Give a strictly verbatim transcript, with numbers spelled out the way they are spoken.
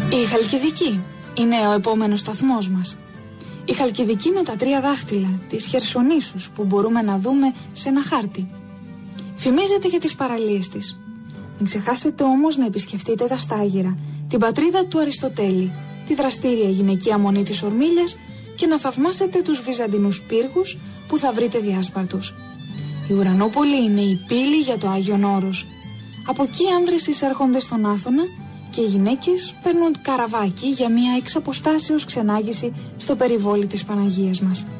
Η Χαλκιδική είναι ο επόμενος σταθμός μας. Η Χαλκιδική με τα τρία δάχτυλα της Χερσονήσους που μπορούμε να δούμε σε ένα χάρτη. Φημίζεται για τις παραλίες της. Μην ξεχάσετε όμως να επισκεφτείτε τα Στάγυρα, την πατρίδα του Αριστοτέλη, τη δραστήρια γυναικεία μονή της Ορμίλιας και να θαυμάσετε τους βυζαντινούς πύργους που θα βρείτε διάσπαρτους. Η Ουρανούπολη είναι η πύλη για το Άγιον Όρος. Από εκεί οι άνδρες εισέρχονται στον Άθωνα και οι γυναίκες παίρνουν καραβάκι για μια εξ αποστάσεως ξενάγηση στο περιβόλι της Παναγίας μας.